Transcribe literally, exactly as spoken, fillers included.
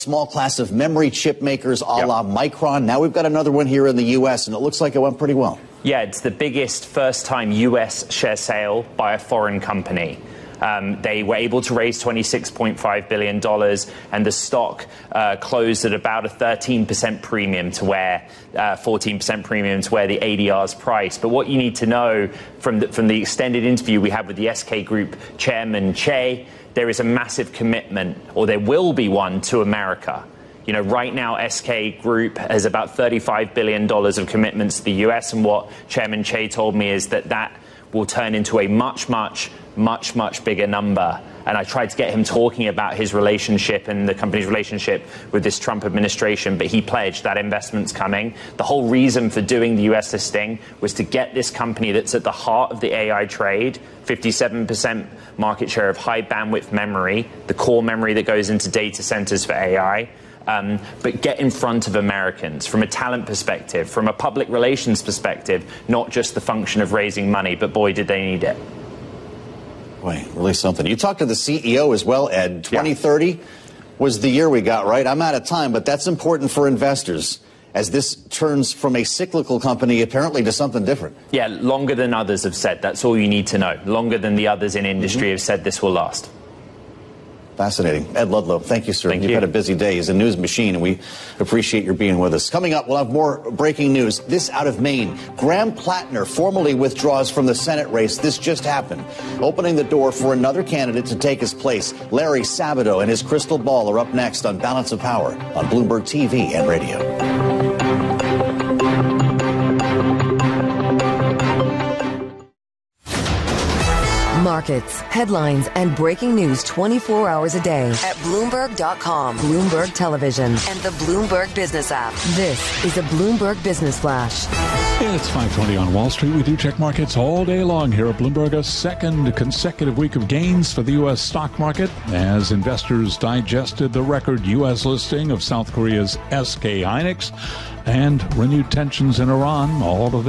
Small class of memory chip makers a la yep. Micron. Now we've got another one here in the U S, and it looks like it went pretty well. Yeah, it's the biggest first-time U S share sale by a foreign company. Um, they were able to raise twenty-six point five billion dollars, and the stock uh, closed at about a thirteen percent premium to where, uh, fourteen percent premium to where the A D R's price. But what you need to know from the, from the extended interview we had with the S K Group chairman, Che, there is a massive commitment, or there will be one, to America. You know, right now, S K Group has about thirty-five billion dollars of commitments to the U S, and what Chairman Che told me is that that will turn into a much, much, much, much bigger number. And I tried to get him talking about his relationship and the company's relationship with this Trump administration, but he pledged that investment's coming. The whole reason for doing the U S listing was to get this company that's at the heart of the A I trade, fifty-seven percent market share of high bandwidth memory, the core memory that goes into data centers for A I, um, but get in front of Americans from a talent perspective, from a public relations perspective, not just the function of raising money, but boy, did they need it. Boy, really something. You talked to the C E O as well, Ed. twenty thirty yeah. was the year we got, right? I'm out of time, but that's important for investors as this turns from a cyclical company apparently to something different. Yeah, longer than others have said. That's all you need to know. Longer than the others in industry mm-hmm. have said this will last. Fascinating. Ed Ludlow, thank you, sir. Thank You've you. had a busy day. He's a news machine, and we appreciate your being with us. Coming up, we'll have more breaking news. This out of Maine. Graham Plattner formally withdraws from the Senate race. This just happened, opening the door for another candidate to take his place. Larry Sabato and his crystal ball are up next on Balance of Power on Bloomberg T V and radio. Markets, headlines, and breaking news twenty-four hours a day at Bloomberg dot com, Bloomberg Television, and the Bloomberg Business app. This is a Bloomberg Business Flash. It's five twenty on Wall Street. We do check markets all day long here at Bloomberg. A second consecutive week of gains for the U S stock market as investors digested the record U S listing of South Korea's S K Hynix and renewed tensions in Iran. All of it